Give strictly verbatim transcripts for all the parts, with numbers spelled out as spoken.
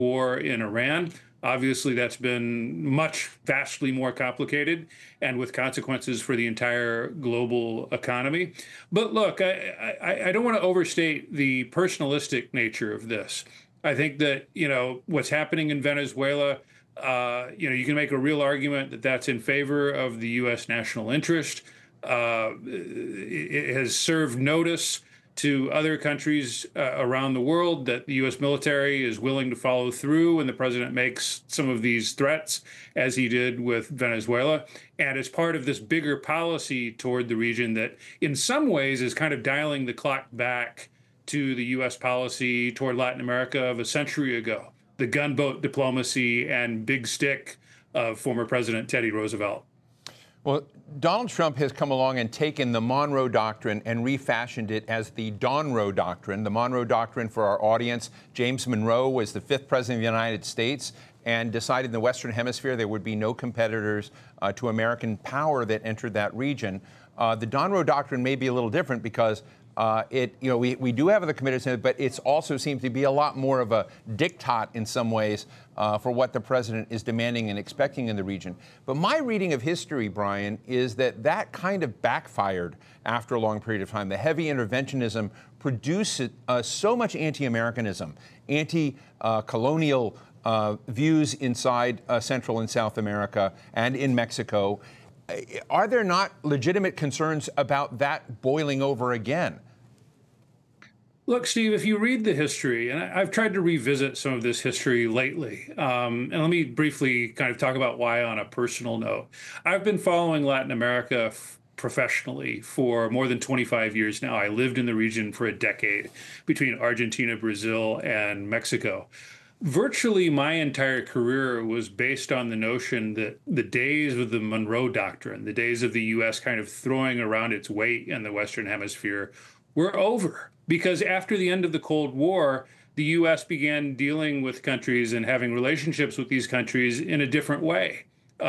war in Iran. Obviously, that's been much vastly more complicated and with consequences for the entire global economy. But look, I, I, I don't want to overstate the personalistic nature of this. I think that, you know, what's happening in Venezuela, uh, you know, you can make a real argument that that's in favor of the U S national interest. Uh, it, it has served notice to other countries uh, around the world that the U S military is willing to follow through when the president makes some of these threats, as he did with Venezuela. And it's part of this bigger policy toward the region that, in some ways, is kind of dialing the clock back to the U S policy toward Latin America of a century ago, the gunboat diplomacy and big stick of former President Teddy Roosevelt. Well, Donald Trump has come along and taken the Monroe Doctrine and refashioned it as the Donroe Doctrine. The Monroe Doctrine, for our audience, James Monroe was the fifth president of the United States and decided in the Western Hemisphere there would be no competitors uh, to American power that entered that region. Uh, the Donroe Doctrine may be a little different because Uh, it, you know, we, we do have the committed to it, but it also seems to be a lot more of a diktat in some ways uh, for what the president is demanding and expecting in the region. But my reading of history, Brian, is that that kind of backfired after a long period of time. The heavy interventionism produced uh, so much anti-Americanism, anti-colonial uh, views inside uh, Central and South America and in Mexico. Are there not legitimate concerns about that boiling over again? Look, Steve, if you read the history, and I've tried to revisit some of this history lately, um, and let me briefly kind of talk about why on a personal note. I've been following Latin America f- professionally for more than twenty-five years now. I lived in the region for a decade between Argentina, Brazil, and Mexico. Virtually my entire career was based on the notion that the days of the Monroe Doctrine, the days of the U S kind of throwing around its weight in the Western Hemisphere, were over. Because after the end of the Cold War, the U S began dealing with countries and having relationships with these countries in a different way,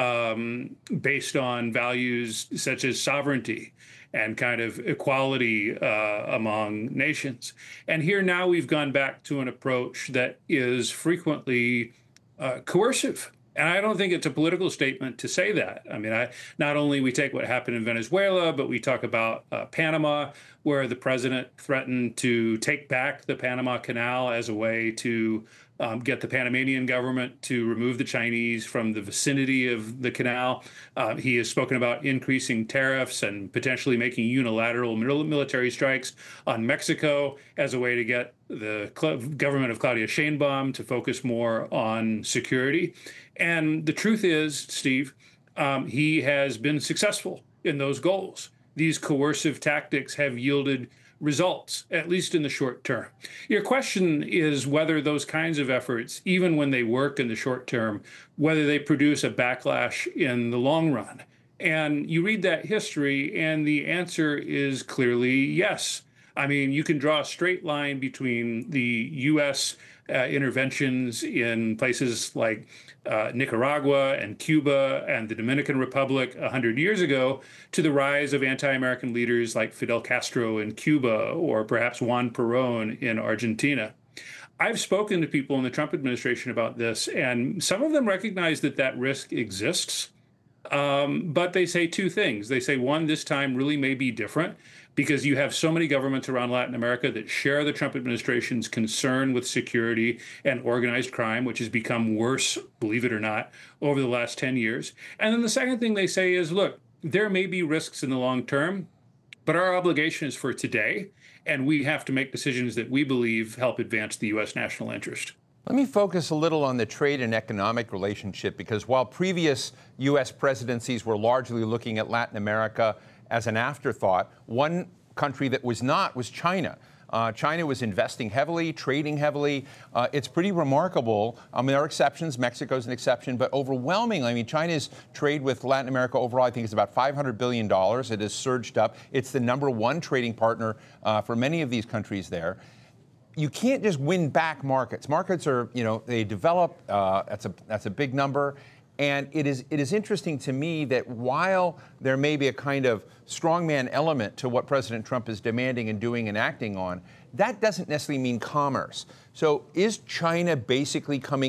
um, based on values such as sovereignty and kind of equality uh, among nations. And here now we've gone back to an approach that is frequently uh, coercive. And I don't think it's a political statement to say that. I mean, I, not only we take what happened in Venezuela, but we talk about uh, Panama, where the president threatened to take back the Panama Canal as a way to um, get the Panamanian government to remove the Chinese from the vicinity of the canal. Uh, he has spoken about increasing tariffs and potentially making unilateral military strikes on Mexico as a way to get the government of Claudia Sheinbaum to focus more on security. And the truth is, Steve, um, he has been successful in those goals. These coercive tactics have yielded results, at least in the short term. Your question is whether those kinds of efforts, even when they work in the short term, whether they produce a backlash in the long run. And you read that history, and the answer is clearly yes. I mean, you can draw a straight line between the U S uh, interventions in places like uh, Nicaragua and Cuba and the Dominican Republic a hundred years ago to the rise of anti-American leaders like Fidel Castro in Cuba or perhaps Juan Perón in Argentina. I've spoken to people in the Trump administration about this, and some of them recognize that that risk exists. Um, but they say two things. They say, one, this time really may be different because you have so many governments around Latin America that share the Trump administration's concern with security and organized crime, which has become worse, believe it or not, over the last ten years. And then the second thing they say is, look, there may be risks in the long term, but our obligation is for today, and we have to make decisions that we believe help advance the U S national interest. Let me focus a little on the trade and economic relationship, because while previous U S presidencies were largely looking at Latin America as an afterthought, one country that was not was China. Uh, China was investing heavily, trading heavily. Uh, it's pretty remarkable. I mean, there are exceptions. Mexico's an exception, but overwhelmingly, I mean, China's trade with Latin America overall, I think, is about five hundred billion dollars. It has surged up. It's the number one trading partner uh, for many of these countries there. You can't just win back markets. Markets are, you know, they develop. Uh, that's a that's a big number, and it is it is interesting to me that while there may be a kind of strongman element to what President Trump is demanding and doing and acting on, that doesn't necessarily mean commerce. So, is China basically coming